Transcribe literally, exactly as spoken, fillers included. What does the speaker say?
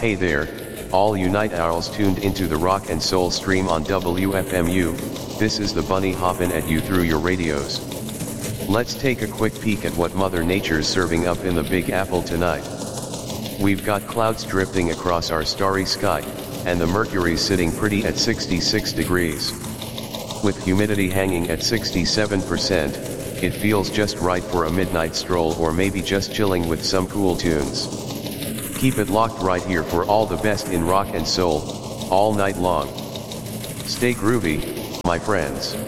Hey there, all you night owls tuned into the rock and soul stream on W F M U, this is the bunny hoppin' at you through your radios. Let's take a quick peek at what Mother Nature's serving up in the Big Apple tonight. We've got clouds drifting across our starry sky, and the mercury's sitting pretty at sixty-six degrees. With humidity hanging at sixty-seven percent, it feels just right for a midnight stroll or maybe just chilling with some cool tunes. Keep it locked right here for all the best in rock and soul, all night long. Stay groovy, my friends.